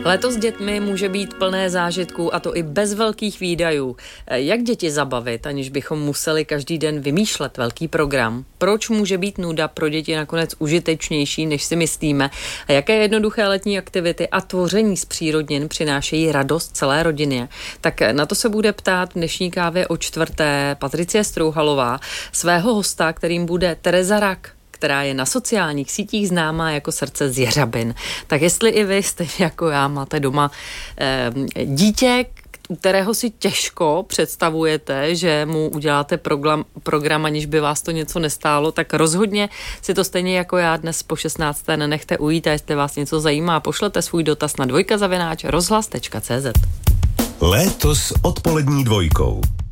Léto s dětmi může být plné zážitků, a to i bez velkých výdajů. Jak děti zabavit, aniž bychom museli každý den vymýšlet velký program? Proč může být nuda pro děti nakonec užitečnější, než si myslíme? A jaké jednoduché letní aktivity a tvoření z přírodnin přinášejí radost celé rodině? Tak na to se bude ptát v dnešní kávě o čtvrté Patricie Strouhalová, svého hosta, kterým bude Tereza Rak, která je na sociálních sítích známá jako srdce z Jeřabin. Tak jestli i vy stejně jako já máte doma dítě, kterého si těžko představujete, že mu uděláte program, aniž by vás to něco nestálo, tak rozhodně si to stejně jako já dnes po 16. nenechte ujít, a jestli vás něco zajímá, pošlete svůj dotaz na dvojka@rozhlas.cz. Léto s odpolední dvojkou.